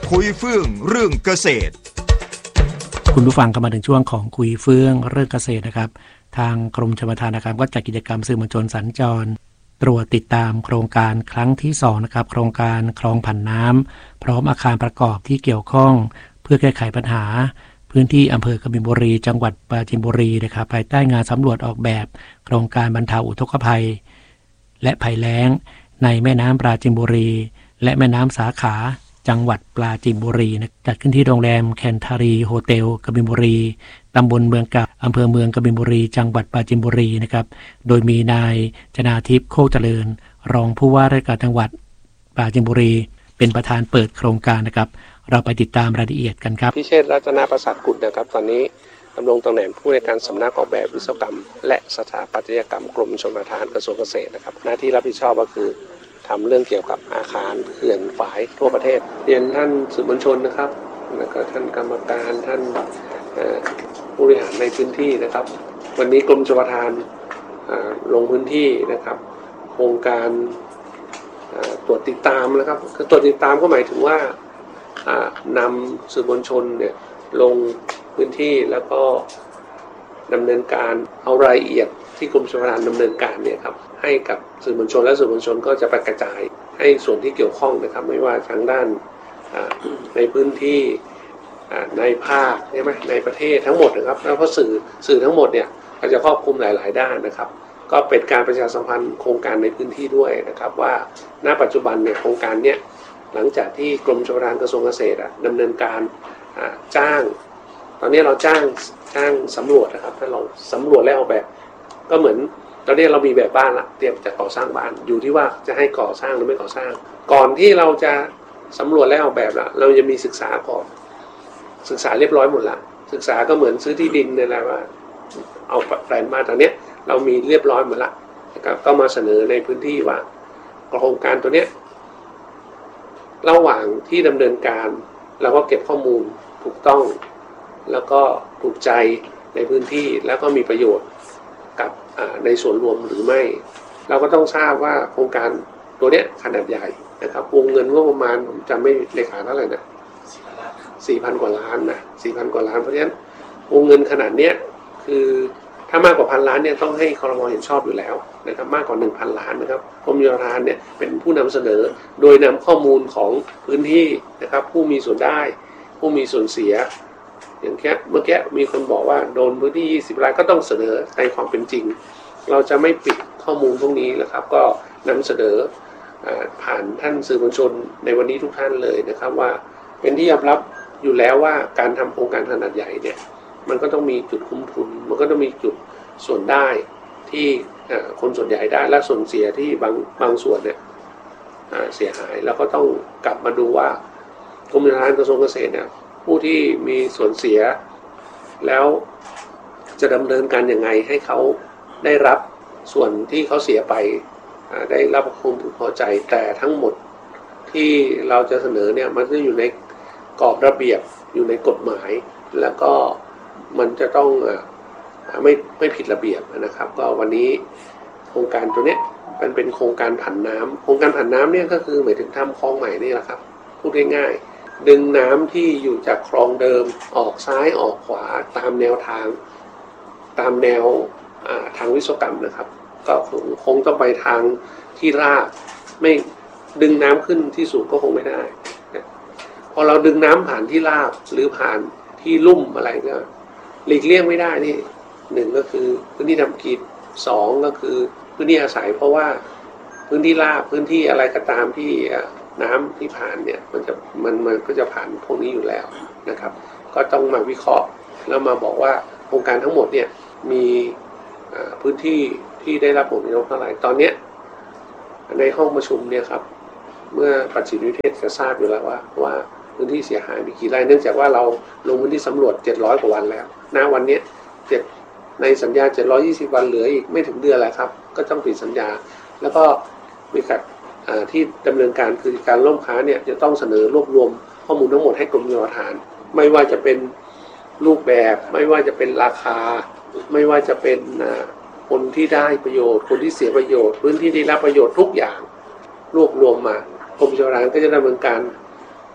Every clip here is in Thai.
คุยเฟื่องเรื่องเกษตรคุณผู้ฟังเข้ามาถึงช่วงของคุยเฟื่องเรื่องเกษตรนะครับทางกรมชลประทานนะครับก็จัดกิจกรรมสื่อมวลชนสัญจรตรวจติดตามโครงการครั้งที่2นะครับโครงการคลองผันน้ำพร้อมอาคารประกอบที่เกี่ยวข้องเพื่อแก้ไขปัญหาพื้นที่อำเภอกบินบุรีจังหวัดปราจีนบุรีนะครับภายใต้งานสำรวจออกแบบโครงการบรรเทาอุทกภัยและภัยแล้งในแม่น้ำปราจีนบุรีและแม่น้ำสาขาจังหวัดปราจีนบุรีจัดขึ้นที่โรงแรมแคนทารีโฮเทลกบินบุรีตำบลเมืองเก่าอำเภอเมืองกบินบุรีจังหวัดปราจีนบุรีนะครับโดยมีนายชนาทิพย์โคกเจริญรองผู้ว่าราชการจังหวัดปราจีนบุรีเป็นประธานเปิดโครงการนะครับเราไปติดตามรายละเอียดกันครับพิเชษฐ์รัตนประสาทกุลนะครับตอนนี้ดำรงตำแหน่งผู้ในวยการสำนักออกแบบวิศวกรรมและสถาปัตยกรรมกรมชลประทานกระทรวงเกษตรนะครับหน้าที่รับผิดชอบก็คือทำเรื่องเกี่ยวกับอาคารเขื่อนฝายทั่วประเทศเรียนท่านสื่อมวลชนนะครับแล้วก็ท่านกรรมการท่านผู้บริหารในพื้นที่นะครับวันนี้กรมชลประทานลงพื้นที่นะครับโครงการตรวจติดตามนะครับตรวจติดตามก็หมายถึงว่านำสื่อมวลชนเนี่ยลงพื้นที่แล้วก็ดำเนินการเอารายละเอียดที่กรมชลประทานดำเนินการเนี่ยครับให้กับสื่อมวลชนและสื่อมวลชนก็จะไปกระจายให้ส่วนที่เกี่ยวข้องนะครับไม่ว่าทางด้านในพื้นที่ในภาคใช่ไหมในประเทศทั้งหมดนะครับแล้วเพราะสื่อทั้งหมดเนี่ยก็จะครอบคลุมหลายๆด้านนะครับก็เป็นการประชาสัมพันธ์โครงการในพื้นที่ด้วยนะครับว่าณปัจจุบันเนี่ยโครงการเนี้ยหลังจากที่กรมชลประทานกระทรวงเกษตรดำเนินการจ้างตอนนี้เราจ้างสำรวจนะครับถ้าเราสำรวจและออกแบบก็เหมือนตอนนี้เรามีแบบบ้านละเตรียมจะก่อสร้างบ้านอยู่ที่ว่าจะให้ก่อสร้างหรือไม่ก่อสร้างก่อนที่เราจะสำรวจและออกแบบละเราจะมีศึกษาก่อนศึกษาเรียบร้อยหมดละศึกษาก็เหมือนซื้อที่ดินนี่แหละว่าเอาแปลนบ้านตอนนี้เรามีเรียบร้อยหมดละนะครับก็มาเสนอในพื้นที่ว่าโครงการตัวเนี้ยระหว่างที่ดำเนินการเราก็เก็บข้อมูลถูกต้องแล้วก็ถูกใจในพื้นที่แล้วก็มีประโยชน์กับในส่วนรวมหรือไม่เราก็ต้องทราบว่าโครงการตัวเนี้ยขนาดใหญ่นะครับวงเงินงบประมาณผมจำไม่เลขาเท่าไหร่นะ 4,000 กว่าล้านนะ 4,000 กว่าล้านเพราะฉะนั้นวงเงินขนาดเนี้ยคือถ้ามากกว่า1,000 ล้านเนี่ยต้องให้ครม.เห็นชอบอยู่แล้วนะครับมากกว่า 1,000 ล้านนะครับกรมชลประทานเนี่ยเป็นผู้นำเสนอโดยนำข้อมูลของพื้นที่นะครับผู้มีส่วนได้ผู้มีส่วนเสียอย่างแค่เมื่อกี้มีคนบอกว่าโดนพื้นที่20 ล้านก็ต้องเสนอในความเป็นจริงเราจะไม่ปิดข้อมูลพวกนี้นะครับก็นำเสนอผ่านท่านสื่อมวลชนในวันนี้ทุกท่านเลยนะครับว่าเป็นที่ยอมรับอยู่แล้วว่าการทำโครงการขนาดใหญ่เนี่ยมันก็ต้องมีจุดคุ้มทุนมันก็ต้องมีจุดส่วนได้ที่คนส่วนใหญ่ได้และส่วนเสียที่บางส่วนเนี่ยเสียหายแล้วก็ต้องกลับมาดูว่ากรมชลประทานกระทรวงเกษตรเนี่ยผู้ที่มีส่วนเสียแล้วจะดำเนินการยังไงให้เขาได้รับส่วนที่เขาเสียไปได้รับความพึงพอใจแต่ทั้งหมดที่เราจะเสนอเนี่ยมันจะอยู่ในกรอบระเบียบอยู่ในกฎหมายแล้วก็มันจะต้องไม่ผิดระเบียบนะครับก็วันนี้โครงการตัวเนี้ยมันเป็นโครงการผันน้ำโครงการผันน้ำเนี่ยก็คือหมายถึงทำคลองใหม่นี่แหละครับพูดง่ายๆดึงน้ำที่อยู่จากคลองเดิมออกซ้ายออกขวาตามแนวทางตามแนวทางวิศวกรรมนะครับก็คงต้องไปทางที่ราบไม่ดึงน้ำขึ้นที่สูงก็คงไม่ได้พอเราดึงน้ำผ่านที่ราบหรือผ่านที่ลุ่มอะไรก็หลีกเลี่ยงไม่ได้นี่1ก็คือพื้นที่ทำกิน2ก็คือพื้นที่อาศัยเพราะว่าพื้นที่ราบพื้นที่อะไรก็ตามที่น้ำที่ผ่านเนี่ยมันก็จะผ่านพวกนี้อยู่แล้วนะครับก็ต้องมาวิเคราะห์แล้วมาบอกว่าโครงการทั้งหมดเนี่ยมีพื้นที่ที่ได้รับผลกระทบเท่าไหร่ตอนนี้ในห้องประชุมเนี่ยครับเมื่อปัจฉิมนิเทศจะทราบอยู่แล้วว่าพื้นที่เสียหายมีกี่ไร่เนื่องจากว่าเราลงพื้นที่สำรวจ700 กว่าวันแล้วณวันนี้ในสัญญา720 วันเหลืออีกไม่ถึงเดือนแล้วครับก็ต้องปิดสัญญาแล้วก็บริษัทที่ดำเนินการคือการล่มค้าเนี่ยจะต้องเสนอรวบรวมข้อมูลทั้งหมดให้กรมชลประทานไม่ว่าจะเป็นรูปแบบไม่ว่าจะเป็นราคาไม่ว่าจะเป็นคนที่ได้ประโยชน์คนที่เสียประโยชน์พื้นที่ที่รับประโยชน์ทุกอย่างรวบรวมมากรมชลประทานก็จะดำเนินการ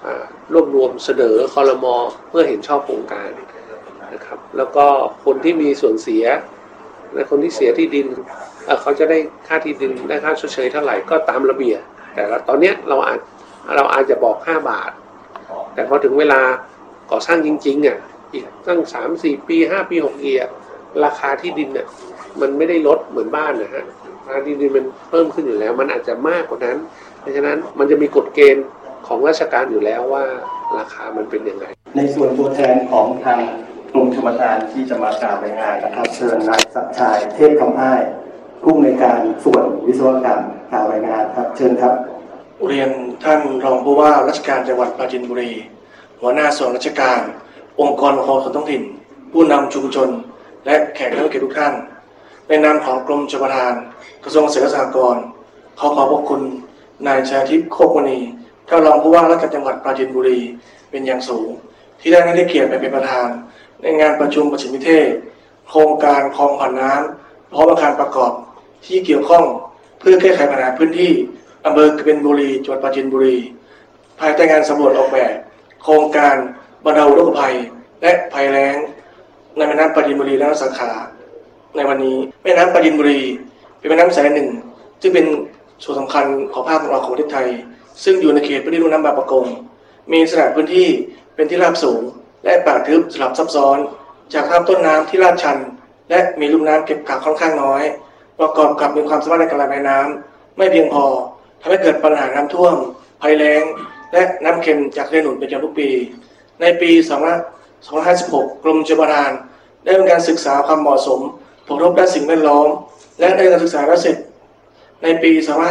รวบรวมเสนอครม.เพื่อเห็นชอบโครงการนะครับแล้วก็คนที่มีส่วนเสียและคนที่เสียที่ดินเขาจะได้ค่าที่ดินได้ค่าชดเชยเท่าไหร่ก็ตามระเบียบแต่ตอนนี้เราอาจจะบอก5 บาทแต่พอถึงเวลาก่อสร้างจริงๆอีกตั้ง3-4 ปี5 ปี6 ปีราคาที่ดินมันไม่ได้ลดเหมือนบ้านนะฮะราคาที่ดินมันเพิ่มขึ้นอยู่แล้วมันอาจจะมากกว่านั้นเพราะฉะนั้นมันจะมีกฎเกณฑ์ของราชการอยู่แล้วว่าราคามันเป็นยังไงในส่วนตัวแทนของทางกรมชลประทานที่จะมากล่าวรายงานนะครับเชิญนายศักดิ์ชัยเทพคำอ้ายผู้อำนวยการส่วนวิศวกรรมกล่าวรายงานครับเชิญครับเรียนท่านรองผู้ว่าราชการจังหวัดปราจีนบุรีหัวหน้าส่วนราชการองค์กรปกครองส่วนท้องถิ่นผู้นำชุมชนและแขกผู้เกียรติทุกท่านในนามของกรมชลประทานกระทรวงเกษตรและสหกรณ์ขอขอบพระคุณนายชัยทิพย์โคกมณีท่านรองผู้ว่าราชการจังหวัดปราจีนบุรีเป็นอย่างสูงที่ได้ให้เกียรติไปเป็นประธานในงานประชุมประสิทธิเทศโครงการคลองผ่านน้ำพร้อมอาคารประกอบที่เกี่ยวข้องเพื่อแก้ไขปัญหาพื้นที่อำเภอกบินบุรีจังหวัดปราจีนบุรีภายใต้งานสำรวจออกแบบโครงการบรรเทาอุทกภัยและภัยแล้งในแม่น้ำปราจีนบุรีและสาขาในวันนี้แม่น้ำปราจีนบุรีเป็นแม่น้ำสายหนึ่งซึ่งเป็นส่วนสำคัญของภาคตะวันออกของประเทศไทยซึ่งอยู่ในเขตพื้นที่ลุ่มน้ำบางปะกงมีขนาดพื้นที่เป็นที่ราบสูงและป่าทึบสลับซับซ้อนจากลำต้นน้ำที่ลาดชันและมีลุ่มน้ำเก็บกักค่อนข้างน้อยประกอบกับมีความสามารถในการระบายน้ำไม่เพียงพอทำให้เกิดปัญหาน้ำท่วมภัยแล้งและน้ำเค็มจากทะเลหนุนเป็นจำนวนทุกปีในปี2556กรมชลประทานได้มีการศึกษาความเหมาะสมผลกระทบด้านสิ่งแวดล้อมและได้การศึกษาแล้วเสร็จในปี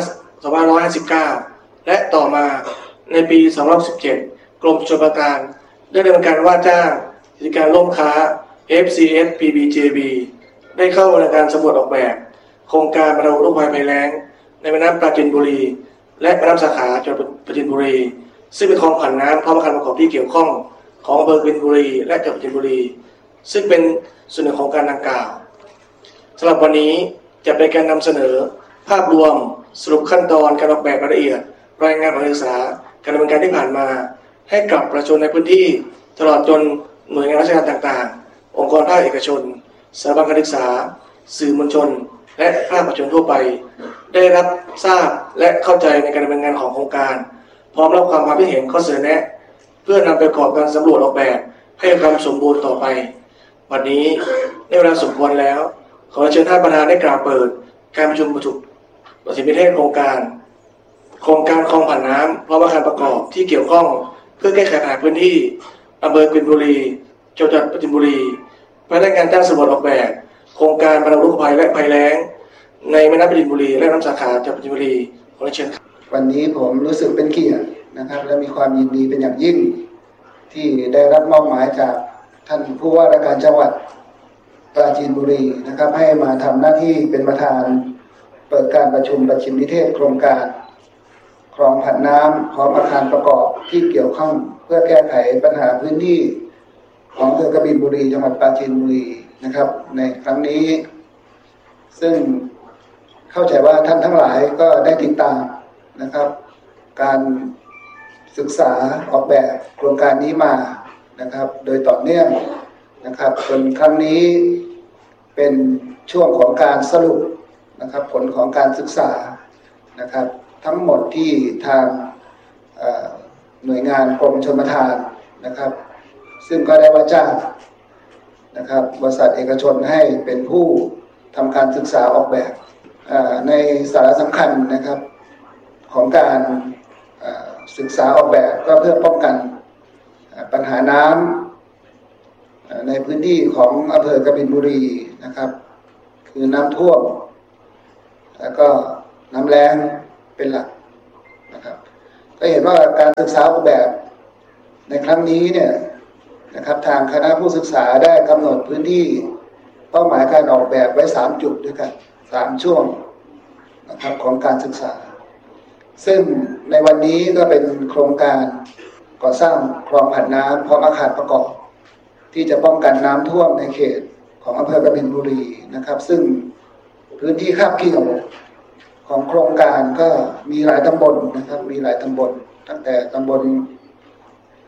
2559และต่อมาในปี2017กรมชลประทานได้ดำเนินการว่าจ้างกิจการร่วมค้า FCS PBJB ได้เข้าดำเนินการสำรวจออกแบบโครงการบรรเทาอุทกภัยภัยแล้งในแม่น้ำปราจีนบุรีและแม่น้ำสาขาจังหวัดปราจีนบุรีซึ่งเป็นคลองผ่านน้ำพร้อมอาคารประกอบที่เกี่ยวข้องของอำเภอกบินบุรีและจังหวัดปราจีนบุรีซึ่งเป็นส่วนหนึ่งของการดังกล่าวสำหรับวันนี้จะเป็นการนำเสนอภาพรวมสรุปขั้นตอนการออกแบบรายละเอียดรายงานการศึกษาการดำเนินการที่ผ่านมาให้กับประชาชนในพื้นที่ตลอดจนหน่วยงานราชการต่างๆองค์กรภาคเอกชนสถาบันการศึกษาสื่อมวลชนและภาคประชาชนทั่วไปได้รับทราบและเข้าใจในการดำเนินงานของโครงการพร้อมรับความคิดเห็นข้อเสนอแนะเพื่อนำไปประกอบการสำรวจออกแบบให้ความสมบูรณ์ต่อไปวันนี้ในเวลาสมควรแล้วขอเชิญท่านประธานได้กล่าวเปิดการประชุมประสิทธิเทศโครงการคลองผ่านน้ำพร้อมอาคารประกอบที่เกี่ยวข้องเพื่อแก้ไขปัญหาพื้นที่อำเภอกบินบุรีจังหวัดปราจีนบุรีภายใต้การจ้างสำรวจออกแบบโครงการบรรเทาอุทกภัยและภัยแล้งในแม่น้ำปราจีนบุรีและน้ำสาขาจังหวัดปราจีนบุรีขอเชิญครับวันนี้ผมรู้สึกเป็นเกียรตินะครับและมีความยินดีเป็นอย่างยิ่งที่ได้รับมอบหมายจากท่านผู้ว่าราชการจังหวัดปราจีนบุรีนะครับให้มาทำหน้าที่เป็นประธานเปิดการประชุมประชิมนิเทศโครงการคลองผ่านน้ำพร้อมอาคารประกอบที่เกี่ยวข้องเพื่อแก้ไขปัญหาพื้นที่ของอำเภอกบินบุรีจังหวัดปราจีนบุรีนะครับในครั้งนี้ซึ่งเข้าใจว่าท่านทั้งหลายก็ได้ติดตามนะครับการศึกษาออกแบบโครงการนี้มานะครับโดยต่อเนื่องนะครับจนครั้งนี้เป็นช่วงของการสรุปนะครับผลของการศึกษานะครับทั้งหมดที่ทางหน่วยงานกรมชลประทานนะครับซึ่งก็ได้ว่าจ้างนะครับบริษัทเอกชนให้เป็นผู้ทำการศึกษาออกแบบในสาระสำคัญนะครับของการศึกษาออกแบบก็เพื่อป้องกันปัญหาน้ำในพื้นที่ของอำเภอกบินบุรีนะครับคือน้ำท่วมแล้วก็น้ำแล้งเป็นหลักนะครับก็เห็นว่าการศึกษาออกแบบในครั้งนี้เนี่ยนะครับทางคณะผู้ศึกษาได้กำหนดพื้นที่เป้าหมายการออกแบบไว้3จุดด้วยกัน3ช่วงนะครับของการศึกษาซึ่งในวันนี้ก็เป็นโครงการก่อสร้างคลองผ่านน้ำพร้อมอาคารประกอบที่จะป้องกันน้ำท่วมในเขตของอำเภอกบินบุรีนะครับซึ่งพื้นที่คาบเกี่ยวของโครงการก็มีหลายตำบลนะครับมีหลายตำบลตั้งแต่ตำบล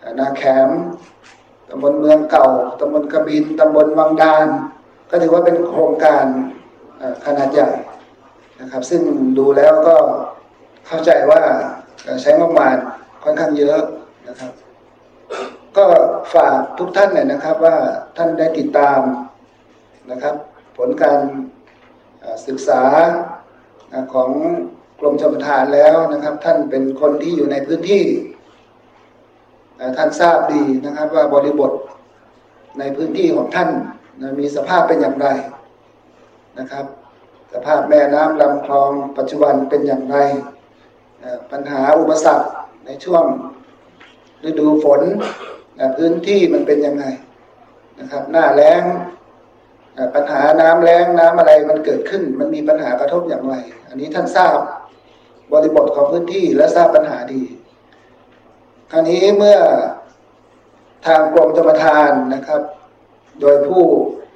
นาแขมตำบลเมืองเก่าตำบลกบินตำบลวังดานก็ถือว่าเป็นโครงการขนาดใหญ่นะครับซึ่งดูแล้วก็เข้าใจว่าใช้งบประมาณค่อนข้างเยอะนะครับก็ฝากทุกท่านเนี่ยนะครับว่าท่านได้ติดตามนะครับผลการศึกษาของกรมชลประทานแล้วนะครับท่านเป็นคนที่อยู่ในพื้นที่ท่านทราบดีนะครับว่าบริบทในพื้นที่ของท่านมีสภาพเป็นอย่างไรนะครับสภาพแม่น้ำลำคลองปัจจุบันเป็นอย่างไรปัญหาอุปสรรคในช่วงฤดูฝนพื้นที่มันเป็นยังไงนะครับหน้าแล้งปัญหาน้ำแล้งน้ำอะไรมันเกิดขึ้นมันมีปัญหากระทบอย่างไรอันนี้ท่านทราบบริบทของพื้นที่และทราบปัญหาดีคราวนี้เมื่อทางกรมชลประทานนะครับโดยผู้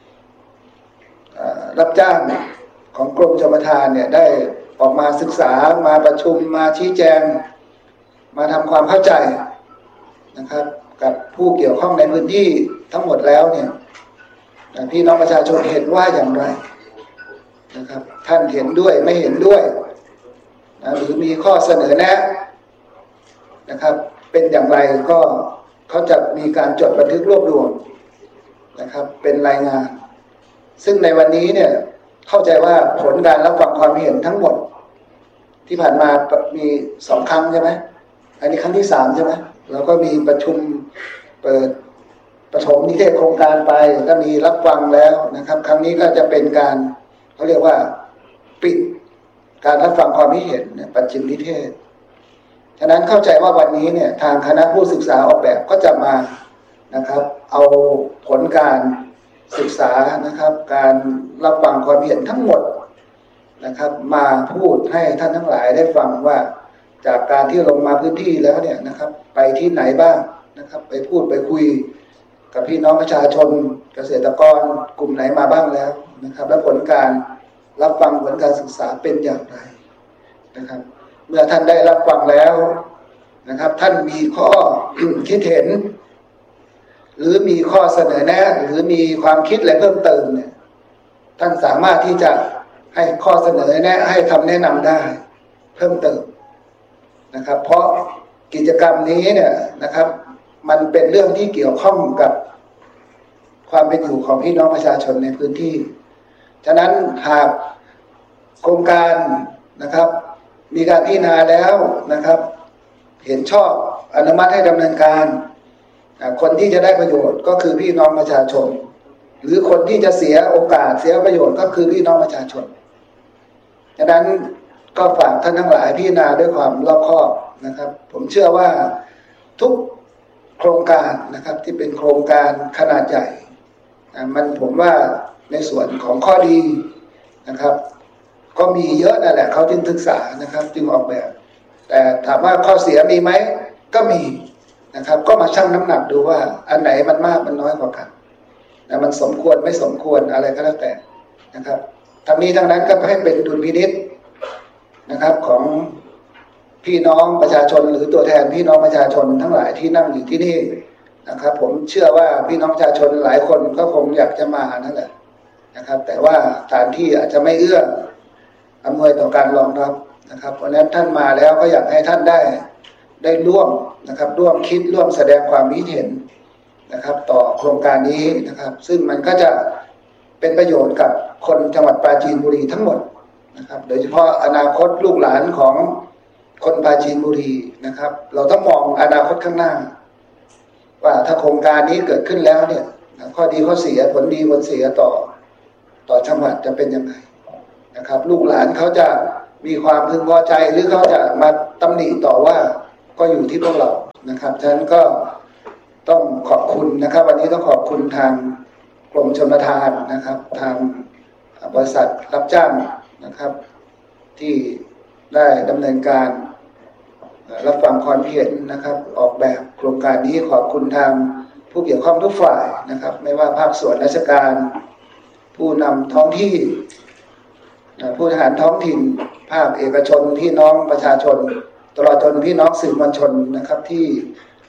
รับจ้างของกรมชลประทานเนี่ยได้ออกมาศึกษามาประชุมมาชี้แจงมาทำความเข้าใจนะครับกับผู้เกี่ยวข้องในพื้นที่ทั้งหมดแล้วเนี่ยพี่น้องประชาชนเห็นว่าอย่างไรนะครับท่านเห็นด้วยไม่เห็นด้วยหรือมีข้อเสนอแนะนะครับเป็นอย่างไรก็เขาจะมีการจดบันทึกรวบรวมนะครับเป็นรายงานซึ่งในวันนี้เนี่ยเข้าใจว่าผลการรับฟังความเห็นทั้งหมดที่ผ่านมามี2 ครั้งใช่ไหมอันนี้ครั้งที่3ใช่ไหมเราก็มีประชุมเปิดประถมนิเทศโครงการไปก็มีรับฟังแล้วนะครับครั้งนี้ก็จะเป็นการเขาเรียกว่าปิดการรับฟังความเห็นปัจฉิมนิเทศฉะนั้นเข้าใจว่าวันนี้เนี่ยทางคณะผู้ศึกษาออกแบบก็จะมานะครับเอาผลการศึกษานะครับการรับฟังความเห็นทั้งหมดนะครับมาพูดให้ท่านทั้งหลายได้ฟังว่าจากการที่ลงมาพื้นที่แล้วเนี่ยนะครับไปที่ไหนบ้างนะครับไปพูดไปคุยกับพี่น้องประชาชนเกษตรกรกลุ่มไหนมาบ้างแล้วนะครับและผลการรับฟังผลการศึกษาเป็นอย่างไรนะครับเมื่อท่านได้รับฟังแล้วนะครับท่านมีข้อ คิดเห็นหรือมีข้อเสนอแนะหรือมีความคิดอะไรเพิ่มเติมเนี่ยท่านสามารถที่จะให้ข้อเสนอแนะให้คำแนะนำได้เพิ่มเติมนะครับเพราะกิจกรรมนี้เนี่ยนะครับมันเป็นเรื่องที่เกี่ยวข้องกับความเป็นอยู่ของพี่น้องประชาชนในพื้นที่ฉะนั้นหากโครงการนะครับมีการพิจารณาแล้วนะครับเห็นชอบอนุมัติให้ดำเนินการคนที่จะได้ประโยชน์ก็คือพี่น้องประชาชนหรือคนที่จะเสียโอกาสเสียประโยชน์ก็คือพี่น้องประชาชนฉะนั้นก็ฝากท่านทั้งหลายพิจารณาด้วยความรอบคอบนะครับผมเชื่อว่าทุกโครงการนะครับที่เป็นโครงการขนาดใหญ่มันผมว่าในส่วนของข้อดีนะครับก็มีเยอะนั่นแหละเขาจึงศึกษานะครับจึงออกแบบแต่ถามว่าข้อเสียมีไหมก็มีนะครับก็มาชั่งน้ำหนักดูว่าอันไหนมันมากมันน้อยกว่ากันมันสมควรไม่สมควรอะไรก็แล้วแต่นะครับทั้งนี้ทั้งนั้นก็ให้เป็นดุลพินิจนะครับของพี่น้องประชาชนหรือตัวแทนพี่น้องประชาชนทั้งหลายที่นั่งอยู่ที่นี่นะครับผมเชื่อว่าพี่น้องประชาชนหลายคนก็คงอยากจะมานั่นแหละนะครับแต่ว่าสถานที่อาจจะไม่เอื้ออำนวยต่อการรองรับนะครับเพราะฉะนั้นท่านมาแล้วก็อยากให้ท่านได้ร่วมนะครับร่วมคิดร่วมแสดงความคิดเห็นนะครับต่อโครงการนี้นะครับซึ่งมันก็จะเป็นประโยชน์กับคนจังหวัดปราจีนบุรีทั้งหมดนะครับโดยเฉพาะอนาคตลูกหลานของคนปราจีนบุรีนะครับเราต้องมองอนาคตข้างหน้าว่าถ้าโครงการนี้เกิดขึ้นแล้วเนี่ยข้อดีข้อเสียผลดีผลเสียต่อจังหวัดจะเป็นยังไงนะครับลูกหลานเขาจะมีความพึงพอใจหรือเขาจะมาตำหนิต่อว่าก็อยู่ที่พวกเรานะครับฉะนั้นก็ต้องขอบคุณนะครับวันนี้ต้องขอบคุณทางกรมชลประทานนะครับทางบริษัทรับจ้างนะครับที่ได้ดำเนินการรับฟังความเห็นนะครับออกแบบโครงการนี้ขอบคุณทางผู้เกี่ยวข้องทุกฝ่ายนะครับไม่ว่าภาคส่วนราชการผู้นำท้องที่ผู้บริหารท้องถิ่นภาคเอกชนพี่น้องประชาชนตลอดจนพี่น้องสื่อมวลชนนะครับที่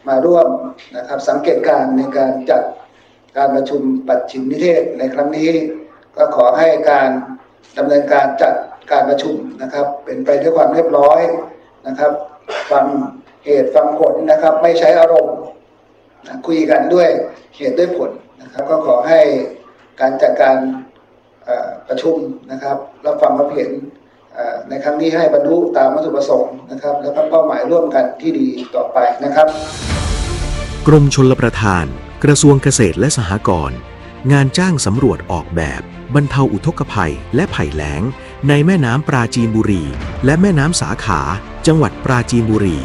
มาร่วมนะครับสังเกตการณ์ในการจัดการประชุมปัจฉิมนิเทศในครั้งนี้ก็ขอให้การดำเนินการจัดการประชุมนะครับเป็นไปด้วยความเรียบร้อยนะครับฟังเหตุฟังผลนะครับไม่ใช้อารมณ์คุยกันด้วยเหตุด้วยผลนะครับก็ขอให้การจัดการประชุมนะครับรับฟังความเห็นในครั้งนี้ให้บรรลุตามวัตถุประสงค์นะครับและเป้าหมายร่วมกันที่ดีต่อไปนะครับกรมชลประทานกระทรวงเกษตรและสหกรณ์งานจ้างสำรวจออกแบบบรรเทาอุทกภัยและภัยแล้งในแม่น้ำปราจีนบุรีและแม่น้ำสาขาจังหวัดปราจีนบุรี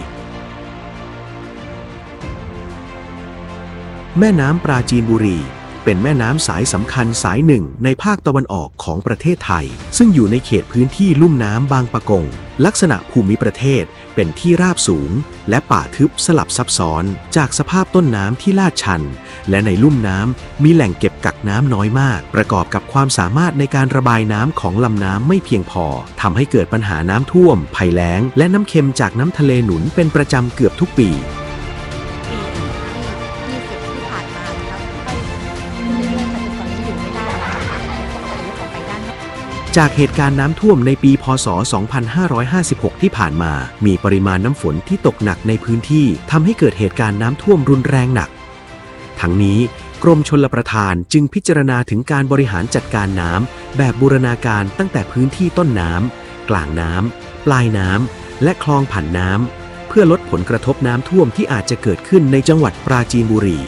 แม่น้ำปราจีนบุรีเป็นแม่น้ำสายสำคัญสายหนึ่งในภาคตะวันออกของประเทศไทยซึ่งอยู่ในเขตพื้นที่ลุ่มน้ำบางปะกงลักษณะภูมิประเทศเป็นที่ราบสูงและป่าทึบสลับซับซ้อนจากสภาพต้นน้ำที่ลาดชันและในลุ่มน้ำมีแหล่งเก็บกักน้ำน้อยมากประกอบกับความสามารถในการระบายน้ำของลำน้ำไม่เพียงพอทำให้เกิดปัญหาน้ำท่วมภัยแล้งและน้ำเค็มจากน้ำทะเลหนุนเป็นประจำเกือบทุกปีจากเหตุการณ์น้ำท่วมในปีพ.ศ. 2556 ที่ผ่านมามีปริมาณน้ำฝนที่ตกหนักในพื้นที่ทำให้เกิดเหตุการณ์น้ำท่วมรุนแรงหนักทั้งนี้กรมชลประทานจึงพิจารณาถึงการบริหารจัดการน้ำแบบบูรณาการตั้งแต่พื้นที่ต้นน้ำกลางน้ำปลายน้ำและคลองผ่านน้ำเพื่อลดผลกระทบน้ำท่วมที่อาจจะเกิดขึ้นในจังหวัดปราจีนบุรี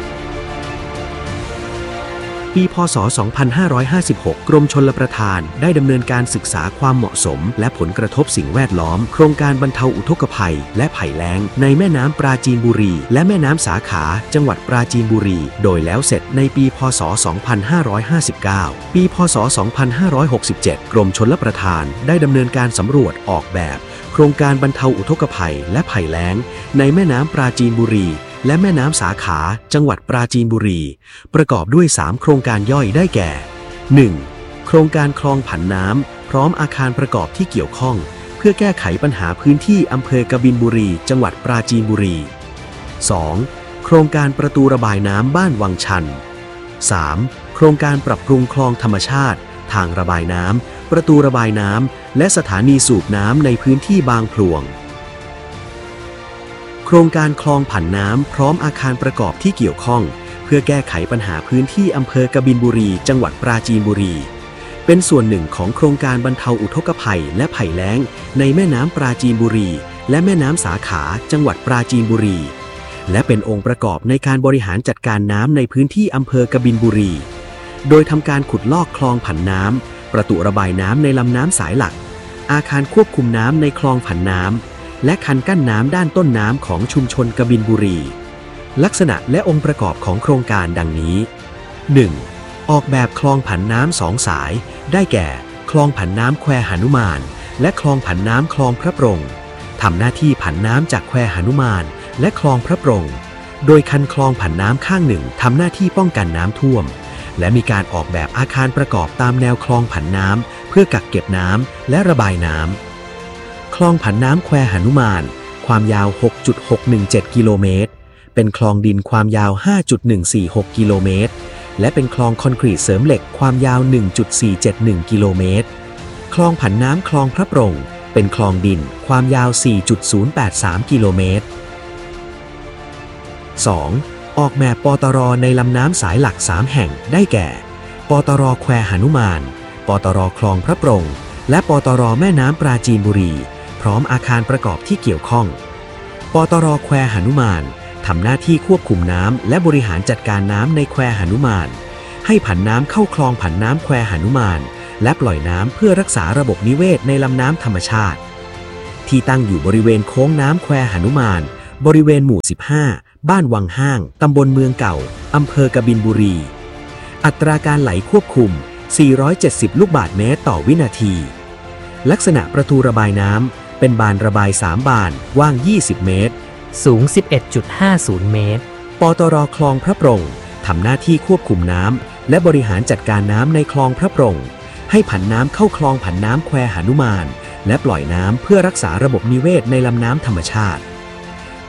ปีพ.ศ. 2556 กรมชลประทานได้ดำเนินการศึกษาความเหมาะสมและผลกระทบสิ่งแวดล้อมโครงการบรรเทาอุทกภัยและภัยแล้งในแม่น้ำปราจีนบุรีและแม่น้ำสาขาจังหวัดปราจีนบุรีโดยแล้วเสร็จในปีพ.ศ. 2559 ปีพ.ศ. 2567 กรมชลประทานได้ดำเนินการสำรวจออกแบบโครงการบรรเทาอุทกภัยและภัยแล้งในแม่น้ำปราจีนบุรีและแม่น้ำสาขาจังหวัดปราจีนบุรีประกอบด้วย3โครงการย่อยได้แก่ 1. โครงการคลองผันน้ำพร้อมอาคารประกอบที่เกี่ยวข้องเพื่อแก้ไขปัญหาพื้นที่อำเภอกบินบุรีจังหวัดปราจีนบุรี 2. โครงการประตูระบายน้ำบ้านวังชัน 3. โครงการปรับปรุงคลองธรรมชาติทางระบายน้ำประตูระบายน้ำและสถานีสูบน้ำในพื้นที่บางพลวงโครงการคลองผันน้ำพร้อมอาคารประกอบที่เกี่ยวข้องเพื่อแก้ไขปัญหาพื้นที่อำเภอกบินบุรีจังหวัดปราจีนบุรีเป็นส่วนหนึ่งของโครงการบรรเทาอุทกภัยและภัยแล้งในแม่น้ำปราจีนบุรีและแม่น้ำสาขาจังหวัดปราจีนบุรีและเป็นองค์ประกอบในการบริหารจัดการน้ำในพื้นที่อำเภอกบินบุรีโดยทำการขุดลอกคลองผันน้ำประตูระบายน้ำในลำน้ำสายหลักอาคารควบคุมน้ำในคลองผันน้ำและคันกั้นน้ำด้านต้นน้ำของชุมชนกบินบุรีลักษณะและองค์ประกอบของโครงการดังนี้ 1. ออกแบบคลองผันน้ำ2สายได้แก่คลองผันน้ำแควหนุมานและคลองผันน้ำคลองพระปรงทำหน้าที่ผันน้ำจากแควหนุมานและคลองพระปรงโดยคันคลองผันน้ำข้างหนึ่งทำหน้าที่ป้องกันน้ำท่วมและมีการออกแบบอาคารประกอบตามแนวคลองผันน้ำเพื่อกักเก็บน้ำและระบายน้ำคลองผันน้ำแควหนุมานความยาว 6.617 กิโลเมตรเป็นคลองดินความยาว 5.146 กิโลเมตรและเป็นคลองคอนกรีตเสริมเหล็กความยาว 1.471 กิโลเมตรคลองผันน้ำคลองพระปรงเป็นคลองดินความยาว 4.083 กิโลเมตร 2. ออกแบบปตร.ในลำน้ำสายหลัก3แห่งได้แก่ปตร.แควหนุมานปตร.คลองพระปรงและปตร.แม่น้ำปราจีนบุรีพร้อมอาคารประกอบที่เกี่ยวข้องปตร.แควหนุมานทำหน้าที่ควบคุมน้ำและบริหารจัดการน้ำในแควหนุมานให้ผันน้ำเข้าคลองผันน้ำแควหนุมานและปล่อยน้ำเพื่อรักษาระบบนิเวศในลำน้ำธรรมชาติที่ตั้งอยู่บริเวณโค้งน้ำแควหนุมานบริเวณหมู่15บ้านวังห้างตำบลเมืองเก่าอำเภอกบินบุรีอัตราการไหลควบคุม470 ลูกบาศก์เมตรต่อวินาทีลักษณะประตูระบายน้ำเป็นบานระบาย3บานกว้าง20เมตรสูง 11.50 เมตรปตร.คลองพระปรงทำหน้าที่ควบคุมน้ำและบริหารจัดการน้ำในคลองพระปรงให้ผันน้ำเข้าคลองผันน้ำแควหนุมานและปล่อยน้ำเพื่อรักษาระบบนิเวศในลำน้ำธรรมชาติท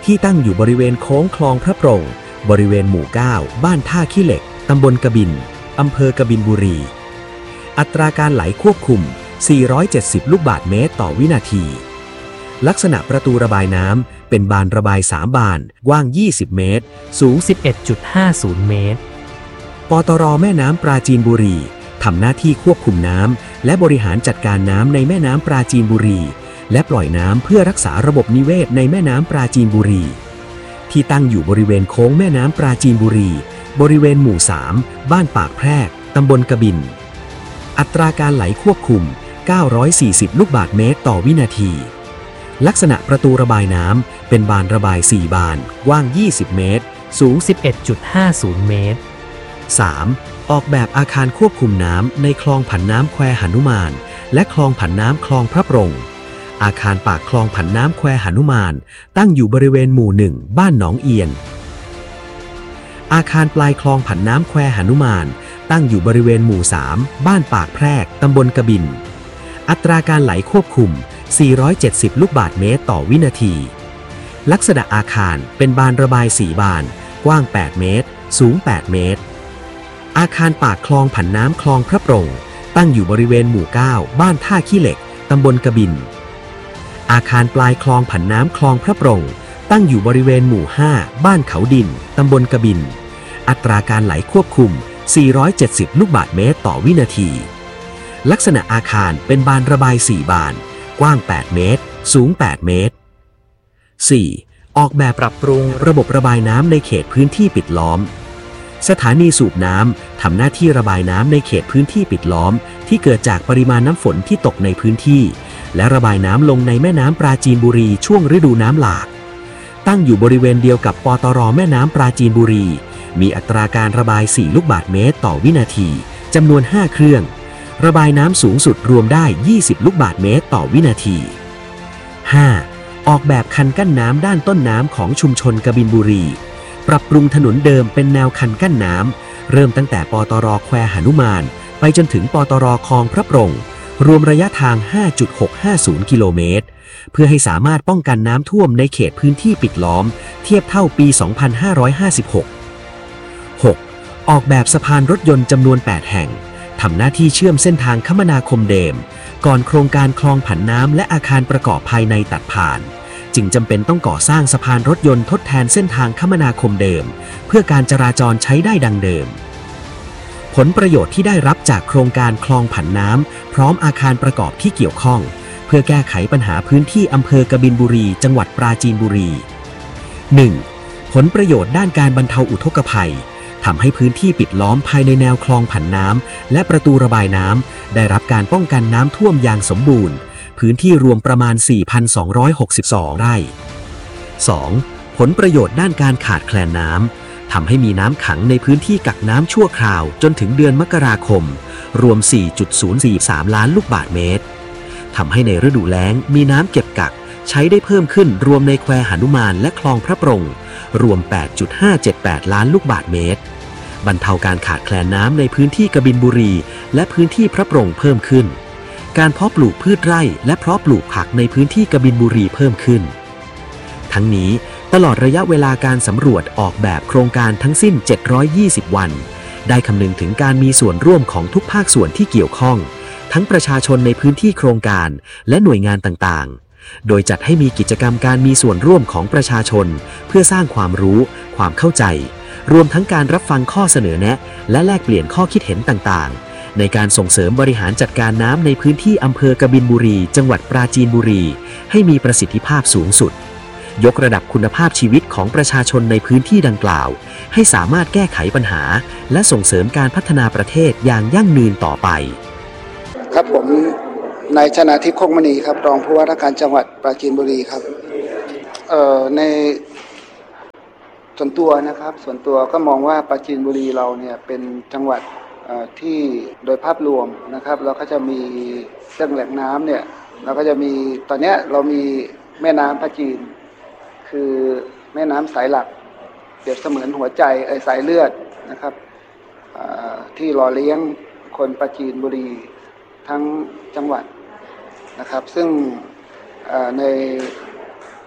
ที่ตั้งอยู่บริเวณโค้งคลองพระโปร่งบริเวณหมู่ 9 บ้านท่าขี้เหล็กตำบลกบินอำเภอกบินบุรีอัตราการไหลควบคุม470ลูกบาศก์เมตรต่อวินาทีลักษณะประตูระบายน้ำเป็นบานระบาย3บานกว้าง20เมตรสูง 11.50 เมตรปตร.แม่น้ำปราจีนบุรีทำหน้าที่ควบคุมน้ำและบริหารจัดการน้ำในแม่น้ำปราจีนบุรีและปล่อยน้ำเพื่อรักษาระบบนิเวศในแม่น้ำปราจีนบุรีที่ตั้งอยู่บริเวณโค้งแม่น้ำปราจีนบุรีบริเวณหมู่ 3 บ้านปากแพรกตำบลกบินอัตราการไหลควบคุม940ลูกบาศก์เมตรต่อวินาทีลักษณะประตูระบายน้ำเป็นบานระบาย4บานกว้าง20เมตรสูง 11.50 เมตร 3. ออกแบบอาคารควบคุมน้ำในคลองผันน้ำแควหนุมานและคลองผันน้ำคลองพระโปร่งอาคารปากคลองผันน้ำแควหนุมานตั้งอยู่บริเวณหมู่ 1 บ้านหนองเอียนอาคารปลายคลองผันน้ำแควหนุมานตั้งอยู่บริเวณหมู่ 3 บ้านปากแพรกตำบลกบินอัตราการไหลควบคุม470ลูกบาศก์เมตรต่อวินาทีลักษณะอาคารเป็นบานระบาย4บานกว้าง8เมตรสูง8เมตรอาคารปากคลองผันน้ำคลองพระโปร่งตั้งอยู่บริเวณหมู่ 9 บ้านท่าขี้เหล็กตำบลกบินอาคารปลายคลองผันน้ำคลองพระโปร่งตั้งอยู่บริเวณหมู่ 5 บ้านเขาดินตำบลกบินอัตราการไหลควบคุม470ลูกบาศก์เมตรต่อวินาทีลักษณะอาคารเป็นบานระบาย4บานกว้าง8เมตรสูง8เมตร 4. ออกแบบปรับปรุงระบบระบายน้ำในเขตพื้นที่ปิดล้อมสถานีสูบน้ำทำหน้าที่ระบายน้ำในเขตพื้นที่ปิดล้อมที่เกิดจากปริมาณน้ำฝนที่ตกในพื้นที่และระบายน้ำลงในแม่น้ำปราจีนบุรีช่วงฤดูน้ำหลากตั้งอยู่บริเวณเดียวกับปตร.แม่น้ำปราจีนบุรีมีอัตราการระบาย4ลูกบาศก์เมตรต่อวินาทีจำนวน5เครื่องระบายน้ำสูงสุดรวมได้20ลูกบาศก์เมตรต่อวินาที 5. ออกแบบคันกั้นน้ำด้านต้นน้ำของชุมชนกบินบุรีปรับปรุงถนนเดิมเป็นแนวคันกั้นน้ำเริ่มตั้งแต่ปตร.แควหนุมานไปจนถึงปตร.คลองพระโปร่งรวมระยะทาง 5.650 กิโลเมตรเพื่อให้สามารถป้องกันน้ำท่วมในเขตพื้นที่ปิดล้อมเทียบเท่าปี 2556 6. ออกแบบสะพานรถยนต์จำนวน 8 แห่งทำหน้าที่เชื่อมเส้นทางคมนาคมเดิมก่อนโครงการคลองผันน้ำและอาคารประกอบภายในตัดผ่านจึงจำเป็นต้องก่อสร้างสะพานรถยนต์ทดแทนเส้นทางคมนาคมเดิมเพื่อการจราจรใช้ได้ดังเดิมผลประโยชน์ที่ได้รับจากโครงการคลองผันน้ำพร้อมอาคารประกอบที่เกี่ยวข้องเพื่อแก้ไขปัญหาพื้นที่อำเภอกบินบุรีจังหวัดปราจีนบุรี 1. ผลประโยชน์ด้านการบรรเทาอุทกภัยทำให้พื้นที่ปิดล้อมภายในแนวคลองผันน้ำและประตูระบายน้ำได้รับการป้องกันน้ำท่วมอย่างสมบูรณ์พื้นที่รวมประมาณ 4,262 ไร่ 2. ผลประโยชน์ด้านการขาดแคลนน้ำทำให้มีน้ำขังในพื้นที่กักน้ำชั่วคราวจนถึงเดือนมกราคมรวม 4.043 ล้านลูกบาศก์เมตรทำให้ในฤดูแล้งมีน้ำเก็บกักใช้ได้เพิ่มขึ้นรวมในแควหนุมานและคลองพระโปร่งรวม 8.578 ล้านลูกบาศก์เมตรบรรเทาการขาดแคลนน้ำในพื้นที่กบินบุรีและพื้นที่พระโปร่งเพิ่มขึ้นการเพาะปลูกพืชไร่และเพาะปลูกผักในพื้นที่กบินบุรีเพิ่มขึ้นทั้งนี้ตลอดระยะเวลาการสำรวจออกแบบโครงการทั้งสิ้น720วันได้คำนึงถึงการมีส่วนร่วมของทุกภาคส่วนที่เกี่ยวข้องทั้งประชาชนในพื้นที่โครงการและหน่วยงานต่างๆโดยจัดให้มีกิจกรรมการมีส่วนร่วมของประชาชนเพื่อสร้างความรู้ความเข้าใจรวมทั้งการรับฟังข้อเสนอแนะและแลกเปลี่ยนข้อคิดเห็นต่างๆในการส่งเสริมบริหารจัดการน้ำในพื้นที่อำเภอกบินบุรีจังหวัดปราจีนบุรีให้มีประสิทธิภาพสูงสุดยกระดับคุณภาพชีวิตของประชาชนในพื้นที่ดังกล่าวให้สามารถแก้ไขปัญหาและส่งเสริมการพัฒนาประเทศอย่างยั่งยืนต่อไปครับผมนายชนาทิพย์คงมณีครับรองผู้ว่าราชการจังหวัดปราจีนบุรีครับในส่วนตัวนะครับส่วนตัวก็มองว่าปราจีนบุรีเราเนี่ยเป็นจังหวัดที่โดยภาพรวมนะครับเราก็จะมีเรื่องแหล่งน้ำเนี่ยเราก็จะมีตอนนี้เรามีแม่น้ำปราจีนคือแม่น้ำสายหลักเปรียบเสมือนหัวใจสายเลือดนะครับที่หล่อเลี้ยงคนปราจีนบุรีทั้งจังหวัดนะครับซึ่งใน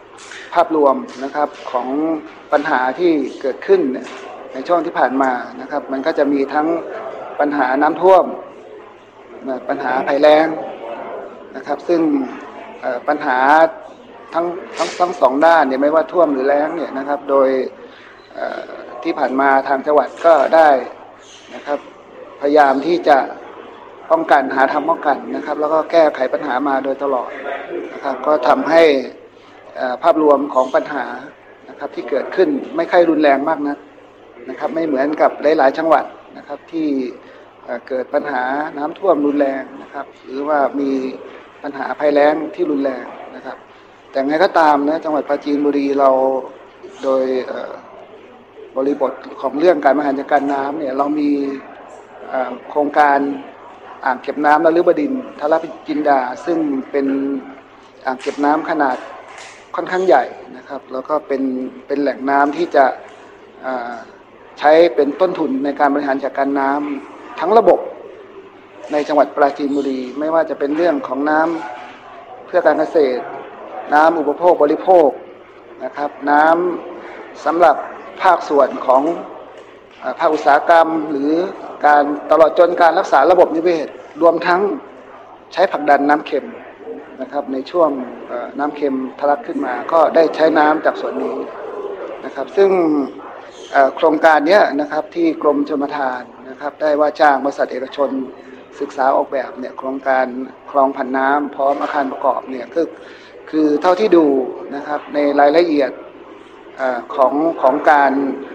ภาพรวมนะครับของปัญหาที่เกิดขึ้นในช่วงที่ผ่านมานะครับมันก็จะมีทั้งปัญหาน้ำท่วมปัญหาภัยแล้งนะครับซึ่งปัญหาทั้งสองด้านเนี่ยไม่ว่าท่วมหรือแล้งเนี่ยนะครับโดยที่ผ่านมาทางจังหวัดก็ได้นะครับพยายามที่จะป้องกันหาทางป้องกันนะครับแล้วก็แก้ไขปัญหามาโดยตลอดนะครับก็ทำให้ภาพรวมของปัญหานะครับที่เกิดขึ้นไม่ค่อยรุนแรงมากนักนะครับไม่เหมือนกับหลายๆจังหวัดนะครับที่เกิดปัญหาน้ำท่วมรุนแรงนะครับหรือว่ามีปัญหาภัยแล้งที่รุนแรงนะครับแต่ไงก็ตามนะจังหวัดปราจีนบุรีเราโดยบริบทของเรื่องการบริหารจัดการน้ำเนี่ยเรามีโครงการอ่างเก็บน้ำนฤบดินทรจินดาซึ่งเป็นอ่างเก็บน้ำขนาดค่อนข้างใหญ่นะครับแล้วก็เป็นแหล่งน้ำที่จะใช้เป็นต้นทุนในการบริหารจัดการน้ำทั้งระบบในจังหวัดปราจีนบุรีไม่ว่าจะเป็นเรื่องของน้ำเพื่อการเกษตรน้ำอุปโภคบริโภคนะครับน้ำสำหรับภาคส่วนของภาคอุตสาหกรรมหรือการตลอดจนการรักษาระบบนิเวศรวมทั้งใช้ผลักดันน้ำเค็มนะครับในช่วงน้ำเค็มทะลักขึ้นมาก็ได้ใช้น้ำจากส่วนนี้นะครับซึ่งโครงการนี้นะครับที่กรมชลประทานนะครับได้ว่าจ้างบริษัทเอกชนศึกษาออกแบบเนี่ยโครงการคลองผันน้ำพร้อมอาคารประกอบเนี่ยคือเท่าที่ดูนะครับในรายละเอียดของการ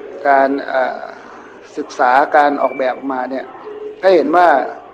ศึกษาการออกแบบมาเนี่ยก็เห็นว่า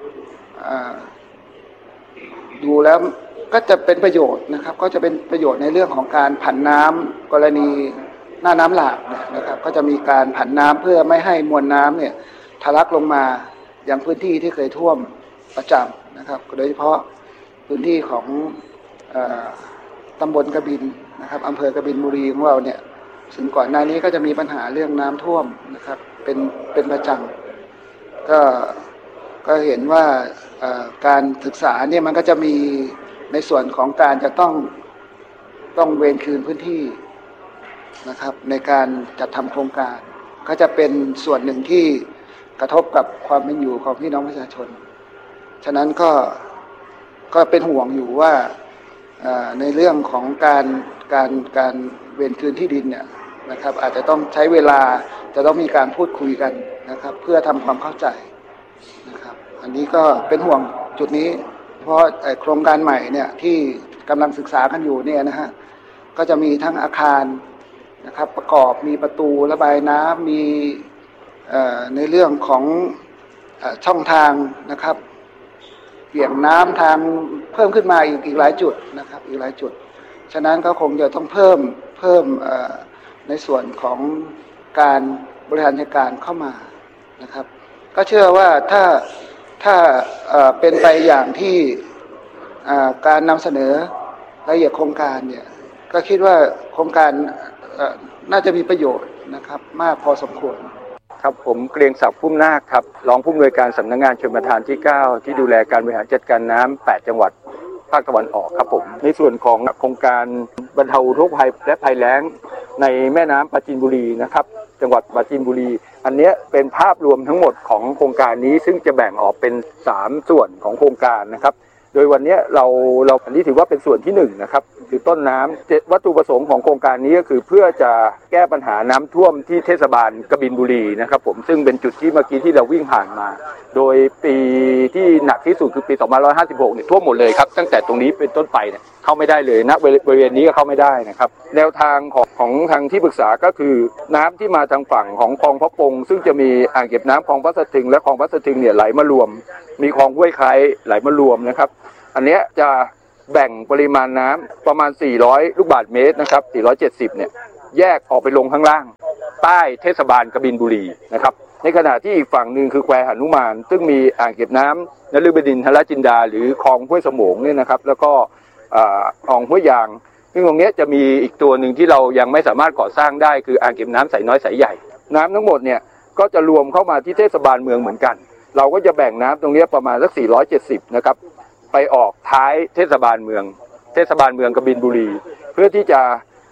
ดูแล้วก็จะเป็นประโยชน์นะครับก็จะเป็นประโยชน์ในเรื่องของการผันน้ำกรณีหน้าน้ำหลากนะครับก็จะมีการผันน้ำเพื่อไม่ให้มวลน้ำเนี่ยทะลักลงมาอย่างพื้นที่ที่เคยท่วมประจำนะครับโดยเฉพาะพื้นที่ของตำบลกบินนะครับอำเภอกบินบุรีของเราเนี่ยซึ่งก่อนหน้านี้ก็จะมีปัญหาเรื่องน้ำท่วมนะครับเป็นประจำก็เห็นว่าการศึกษาเนี่ยมันก็จะมีในส่วนของการจะต้องเวรคืนพื้นที่นะครับในการจัดทำโครงการก็จะเป็นส่วนหนึ่งที่กระทบกับความเป็นอยู่ของพี่น้องประชาชนฉะนั้นก็เป็นห่วงอยู่ว่าในเรื่องของการเวรคืนที่ดินเนี่ยนะครับอาจจะต้องใช้เวลาจะต้องมีการพูดคุยกันนะครับเพื่อทำความเข้าใจนะครับอันนี้ก็เป็นห่วงจุดนี้เพราะโครงการใหม่เนี่ยที่กำลังศึกษากันอยู่เนี่ยนะฮะก็จะมีทั้งอาคารนะครับประกอบมีประตูระบายน้ำมีในเรื่องของช่องทางนะครับเบี่ยงน้ำทางเพิ่มขึ้นมาอีกหลายจุดนะครับอีกหลายจุดฉะนั้นก็คงจะต้องเพิ่มในส่วนของการบริหารจัดการเข้ามานะครับก็เชื่อว่าถ้าเป็นไปอย่างที่การนำเสนอรายละเอียดโครงการเนี่ยก็คิดว่าโครงการน่าจะมีประโยชน์นะครับมากพอสมควรครับผมเกรียงศักดิ์พุ่มนาคครับรองผู้อำนวยการสำนักงานชลประทานที่9ที่ดูแลการบริหารจัดการน้ำ8จังหวัดภาคตะวันออกครับผมในส่วนของโครงการบรรเทาอุทกภัยและภัยแล้งในแม่น้ำปราจีนบุรีนะครับจังหวัดปราจีนบุรีอันนี้เป็นภาพรวมทั้งหมดของโครงการนี้ซึ่งจะแบ่งออกเป็น3ส่วนของโครงการนะครับโดยวันนี้เราอันนี้ถือว่าเป็นส่วนที่1นะครับคือต้นน้ำวัตถุประสงค์ของโครงการนี้ก็คือเพื่อจะแก้ปัญหาน้ำท่วมที่เทศบาลกบินบุรีนะครับผมซึ่งเป็นจุดที่เมื่อกี้ที่เราวิ่งผ่านมาโดยปีที่หนักที่สุดคือปี2556เนี่ยท่วมหมดเลยครับตั้งแต่ตรงนี้เป็นต้นไปเนี่ยเข้าไม่ได้เลยนะบริเวณนี้ก็เข้าไม่ได้นะครับแนวทางของทางที่ปรึกษาก็คือน้ำที่มาทางฝั่งของคลองพระปงซึ่งจะมีอ่างเก็บน้ำคลองพระสะทึงและคลองพระสะทึงเนี่ยไหลมารวมมีคลองห้วยไคล้ไหลมารวมนะครับอันนี้จะแบ่งปริมาณน้ำประมาณ400ลูกบาศก์เมตรนะครับ470เนี่ยแยกออกไปลงข้างล่างใต้เทศบาลกบินบุรีนะครับในขณะที่อีกฝั่งหนึ่งคือแควหนุมานซึ่งมีอ่างเก็บน้ำนฤบดินทรจินดาหรือคลองห้วยสมงเนี่ยนะครับแล้วก็คลองห้วยยางซึ่งตรงนี้จะมีอีกตัวหนึ่งที่เรายังไม่สามารถก่อสร้างได้คืออ่างเก็บน้ำสายน้อยสายใหญ่น้ำทั้งหมดเนี่ยก็จะรวมเข้ามาที่เทศบาลเมืองเหมือนกันเราก็จะแบ่งน้ำตรงนี้ประมาณสัก470นะครับไปออกท้ายเทศบาลเมืองกบินบุรีเพื่อที่จะ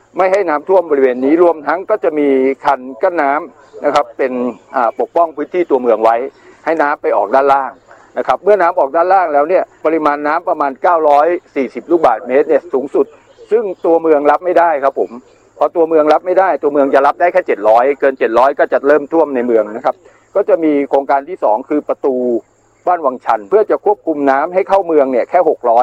ไม่ให้น้ำท่วมบริเวณนี้รวมทั้งก็จะมีคันกั้นน้ำนะครับเป็นปกป้องพื้นที่ตัวเมืองไว้ให้น้ำไปออกด้านล่างนะครับเมื่อน้ำออกด้านล่างแล้วเนี่ยปริมาณน้ำประมาณ940ลูกบาศก์เมตรเนี่ยสูงสุดซึ่งตัวเมืองรับไม่ได้ครับผมพอตัวเมืองรับไม่ได้ตัวเมืองจะรับได้แค่700เกิน700ก็จะเริ่มท่วมในเมืองนะครับก็จะมีโครงการที่2คือประตูบ้านวังชันเพื่อจะควบคุมน้ำให้เข้าเมืองเนี่ยแค่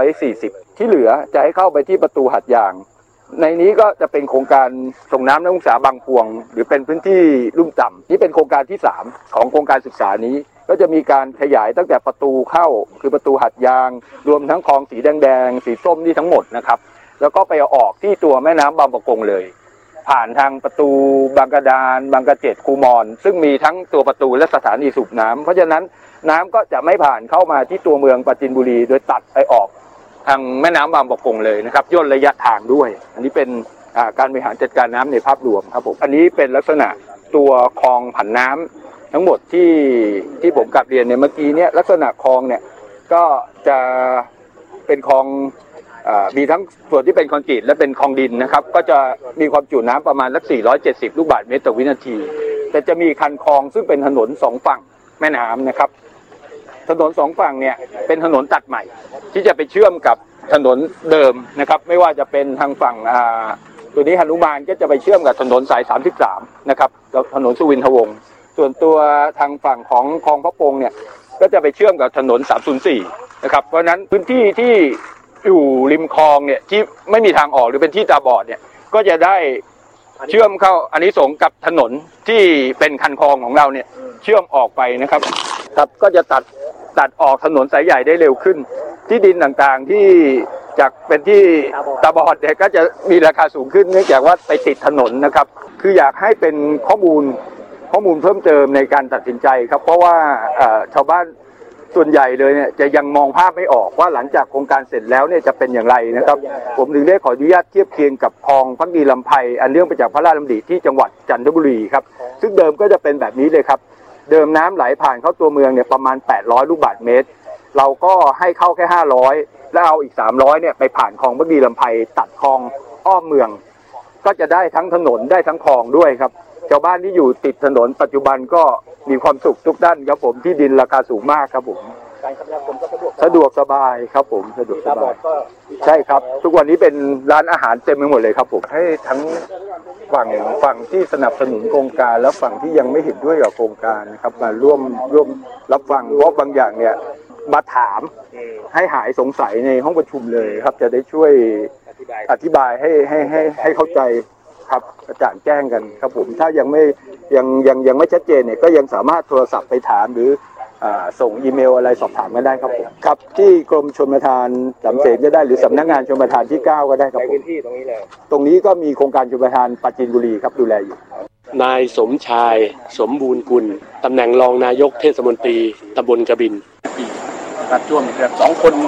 640ที่เหลือจะให้เข้าไปที่ประตูหัดยางในนี้ก็จะเป็นโครงการส่งน้ำนักศึกษาบางพวงหรือเป็นพื้นที่ลุ่มต่ำนี่เป็นโครงการที่3ของโครงการศึกษานี้ก็จะมีการขยายตั้งแต่ประตูเข้าคือประตูหัดยางรวมทั้งคลองสีแดงๆสีส้มนี่ทั้งหมดนะครับแล้วก็ไปออกที่ตัวแม่น้ำบางปะกงเลยผ่านทางประตูบางกระดานบางกระเจ็ดคูมอนซึ่งมีทั้งตัวประตูและสถานีสูบน้ำเพราะฉะนั้นน้ำก็จะไม่ผ่านเข้ามาที่ตัวเมืองปราจีนบุรีโดยตัดไปออกทางแม่น้ำบางปะกงเลยนะครับย่นระยะทางด้วยอันนี้เป็นการบริหารจัดการน้ำในภาพรวมครับผมอันนี้เป็นลักษณะตัวคลองผันน้ำทั้งหมดที่ผมกลับเรียนเนี่ยเมื่อกี้เนี่ยลักษณะคลองเนี่ยก็จะเป็นคลองมีทั้งส่วนที่เป็นคอนกรีตและเป็นคลองดินนะครับก็จะมีความจุน้ำประมาณสัก470ลูกบาศก์เมตรต่อวินาทีแต่จะมีคันคลองซึ่งเป็นถนน2ฝั่งแม่น้ำนะครับถนน2ฝั่งเนี่ยเป็นถนนตัดใหม่ที่จะไปเชื่อมกับถนนเดิมนะครับไม่ว่าจะเป็นทางฝั่งตัวนี้หนุมานก็จะไปเชื่อมกับถนนสาย33นะครับถนนสุวินทวงศ์ส่วนตัวทางฝั่งของคลองพระปงเนี่ยก็จะไปเชื่อมกับถนน304นะครับเพราะนั้นพื้นที่ที่อยู่ริมคลองเนี่ยที่ไม่มีทางออกหรือเป็นที่ตาบอดเนี่ยก็จะได้เชื่อมเข้าอานิสงส์กับถนนที่เป็นคันคลองของเราเนี่ยเชื่อมออกไปนะครับก็จะตัดออกถนนสายใหญ่ได้เร็วขึ้นที่ดินต่างๆที่จากเป็นที่ตาบอดเนี่ยก็จะมีราคาสูงขึ้นเนื่องจากว่าไปติดถนนนะครับคืออยากให้เป็นข้อมูลเพิ่มเติมในการตัดสินใจครับเพราะว่าชาวบ้านส่วนใหญ่เลยเนี่ยจะยังมองภาพไม่ออกว่าหลังจากโครงการเสร็จแล้วเนี่ยจะเป็นอย่างไรนะครับผมถึงได้ขออนุญาตเทียบเคียงกับคลองพักดีลำไพอันเนื่องมาจากพระราชดำริที่จังหวัดจันทบุรีครับซึ่งเดิมก็จะเป็นแบบนี้เลยครับเดิมน้ำไหลผ่านเข้าตัวเมืองเนี่ยประมาณ800ลูกบาศก์เมตรเราก็ให้เข้าแค่500แล้วเอาอีก300เนี่ยไปผ่านคลองพักดีลำไพตัดคลองอ้อมเมืองก็จะได้ทั้งถนนได้ทั้งคลองด้วยครับชาวบ้านที่อยู่ติดถนนปัจจุบันก็มีความสุขทุกด้านครับผมที่ดินราคาสูงมากครับผมการคมนาคมก็สะดวกสบายครับผมสะดวกสบายใช่ครับทุกวันนี้เป็นร้านอาหารเต็มไปหมดเลยครับผมให้ทั้งฝั่งที่สนับสนุนโครงการและฝั่งที่ยังไม่เห็นด้วยกับโครงการนะครับมาร่วมรับฟังเพราะบางอย่างเนี่ยมาถามให้หายสงสัยในห้องประชุมเลยครับจะได้ช่วยอธิบายให้เข้าใจครับกระจ่างแจ้งกันครับผมถ้ายังไม่ชัดเจนเนี่ยก็ยังสามารถโทรศัพท์ไปถามหรือส่งอีเมลอะไรสอบถามกันได้ครับผมครับที่กรมชลประทานสำเสนก็ได้หรือสำนักงานชลประทานที่9ก็ได้ครับผมพื้นที่ตรงนี้เลยตรงนี้ก็มีโครงการชลประทานปราจีนบุรีครับดูแลอยู่นายสมชายสมบูรณ์กุลตำแหน่งรองนายกเทศมนตรีตำบลกบินครับช่วงแบบ2 คน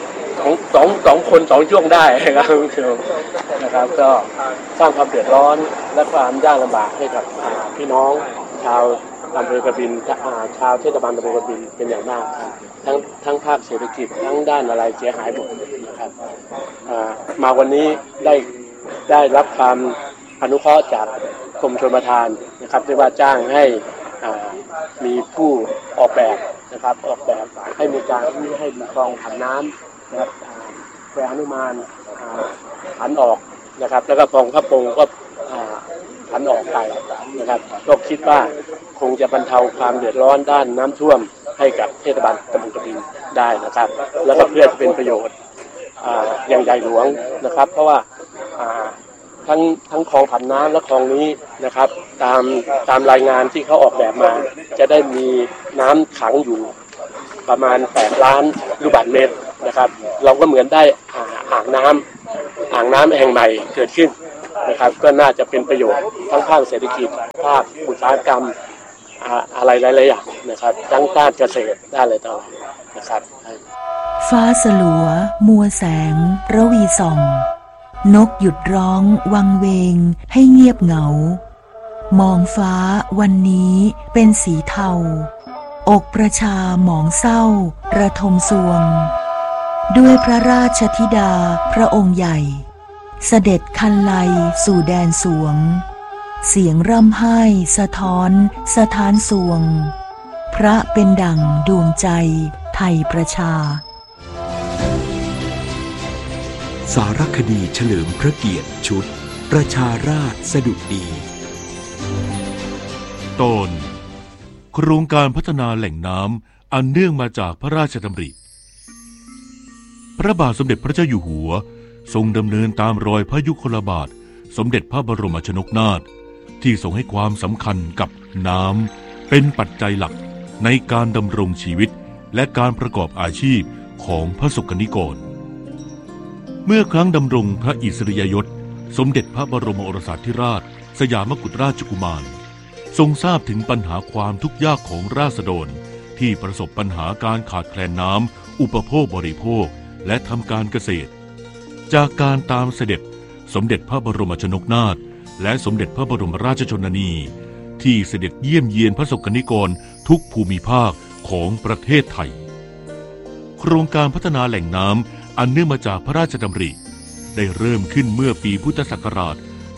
2ช่วงได้นะครับก็สร้างความเดือดร้อนและความยากลำบากให้กับพี่น้องชาวอำเภอกบินชาวเทศบาลตำบลกบินเป็นอย่างมากครับทั้งภาคเศรษฐกิจทั้งด้านอะไรเสียหายหมดนะครับมาวันนี้ได้รับความอนุเคราะห์จากกรมชลประทานนะครับได้ว่าจ้างให้มีผู้ออกแบบนะครับออกแบบให้มีการให้มีคลองผันน้ำนะครับแควหนุมานผันออกนะครับแล้วก็คลองพระปงก็ผันออกไปนะครับก็คิดว่าคงจะบรรเทาความเดือดร้อนด้านน้ำท่วมให้กับเทศบาลตำบลกบินได้นะครับแล้วก็เพื่อจะเป็นประโยชน์อย่างใหญ่หลวงนะครับเพราะว่าทั้งคลองผันน้ำและคลองนี้นะครับตามรายงานที่เขาออกแบบมาจะได้มีน้ำขังอยู่ประมาณ8ล้านลูกบาศก์เมตรนะครับเราก็เหมือนได้อ่างน้ำแห่งใหม่เกิดขึ้นนะครับก็น่าจะเป็นประโยชน์ทั้งภาคเศรษฐกิจภาคอุตสาหกรรมอะไรหลายๆอย่างนะครับทั้งด้านเกษตรด้านอะไรต่างๆนะครับฟ้าสลัวมัวแสงระวีส่องนกหยุดร้องวังเวงให้เงียบเหงามองฟ้าวันนี้เป็นสีเทาอกประชาหมองเศร้าระทมสวงด้วยพระราชธิดาพระองค์ใหญ่เสด็จคันไลสู่แดนสวงเสียงร่ำไห้สะท้อนสถานสวงพระเป็นดั่งดวงใจไทยประชาสารคดีเฉลิมพระเกียรติชุดประชาราษฎร์สดุดีตอนโครงการพัฒนาแหล่งน้ำอันเนื่องมาจากพระราชดำริพระบาทสมเด็จพระเจ้าอยู่หัวทรงดำเนินตามรอยพระยุคลบาทสมเด็จพระบรมชนกนาถที่ทรงให้ความสำคัญกับน้ำเป็นปัจจัยหลักในการดำรงชีวิตและการประกอบอาชีพของพระสกนิกรเมื่อครั้งดำรงพระอิสริยยศสมเด็จพระบรมโอรสาธิราชสยามกุฎราชกุมารทรงทราบถึงปัญหาความทุกข์ยากของราษฎรที่ประสบปัญหาการขาดแคลนน้ำอุปโภคบริโภคและทำการเกษตรจากการตามเสด็จสมเด็จพระบรมชนกนาถและสมเด็จพระบรมราชชนนีที่เสด็จเยี่ยมเยียนพระสกนิกรทุกภูมิภาคของประเทศไทยโครงการพัฒนาแหล่งน้ำอันเนื่องมาจากพระราชดำริได้เริ่มขึ้นเมื่อปีพุทธศักราช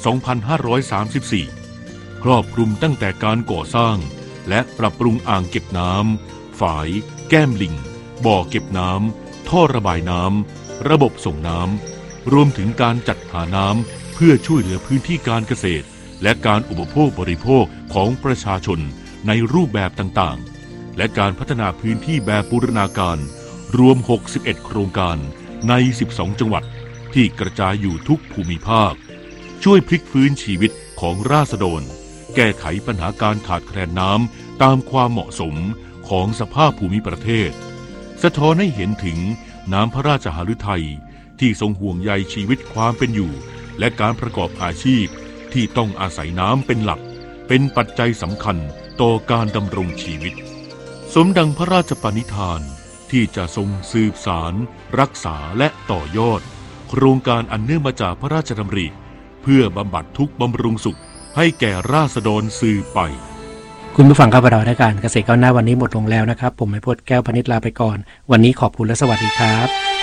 2534 ครอบคลุมตั้งแต่การก่อสร้างและปรับปรุงอ่างเก็บน้ำฝายแก้มลิงบ่อเก็บน้ำท่อระบายน้ำระบบส่งน้ำรวมถึงการจัดหาน้ำเพื่อช่วยเหลือพื้นที่การเกษตรและการอุปโภคบริโภคของประชาชนในรูปแบบต่างๆและการพัฒนาพื้นที่แบบบูรณาการรวม 61 โครงการใน 12 จังหวัดที่กระจายอยู่ทุกภูมิภาคช่วยพลิกฟื้นชีวิตของราษฎรแก้ไขปัญหาการขาดแคลนน้ำตามความเหมาะสมของสภาพภูมิประเทศสะท้อนให้เห็นถึงน้ำพระราชหฤทัยที่ทรงห่วงใยชีวิตความเป็นอยู่และการประกอบอาชีพที่ต้องอาศัยน้ำเป็นหลักเป็นปัจจัยสำคัญต่อการดำรงชีวิตสมดังพระราชปณิธานที่จะทรงสืบสารรักษาและต่อยอดโครงการอันเนื่องมาจากพระราชดำริเพื่อบำบัดทุกข์บำรุงสุขให้แก่ราษฎรสืบไปคุณผู้ฟังครับเราได้การเกษตรก้าวหน้าวันนี้หมดลงแล้วนะครับผมไมพจน์แก้วพนิชลาไปก่อนวันนี้ขอบคุณและสวัสดีครับ